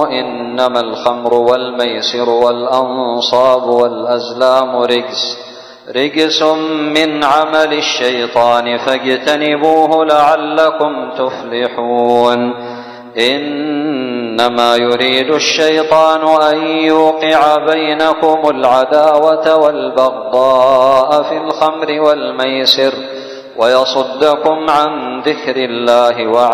إنما الخمر والميسر والأنصاب والأزلام رجس من عمل الشيطان فاجتنبوه لعلكم تفلحون إنما يريد الشيطان أن يوقع بينكم العداوة والبغضاء في الخمر والميسر ويصدكم عن ذكر الله